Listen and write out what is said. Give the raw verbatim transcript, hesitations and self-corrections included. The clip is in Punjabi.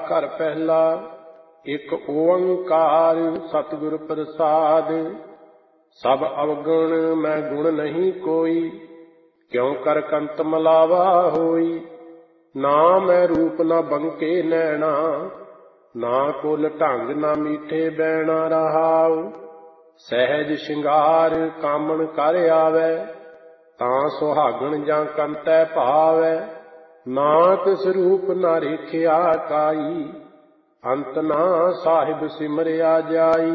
ਘਰ ਪਹਿਲਾ। ਇੱਕ ਓੰਕਾਰ ਸਤਿਗੁਰ ਪ੍ਰਸਾਦ। ਸਭ ਅਵਗੁਣ ਮੈਂ ਗੁਣ ਨਹੀਂ ਕੋਈ, ਕਿਉ ਕਰ ਕੰਤ ਮਲਾਵਾ ਹੋਈ। ਨਾ ਮੈਂ ਰੂਪ ਨਾ ਬੰਕੇ ਨੈਣਾ, ਨਾ ਕੁਲ ਢੰਗ ਨਾ ਮੀਠੇ ਬੈਣਾ ਰਹਾਉ। ਸਹਿਜ ਸ਼ਿੰਗਾਰ ਕਾਮਣ ਕਰ ਆਵੈ, ਤਾਂ ਸੁਹਾਗਣ ਜਾਂ ਕੰਤੈ ਭਾਵੈ। ਨਾ ਤਿਸ ਰੂਪ ਨਾ ਰੇਖਿਆ ਕਾਈ, ਅੰਤ ਨਾ ਸਾਹਿਬ ਸਿਮਰਿਆ ਜਾਈ।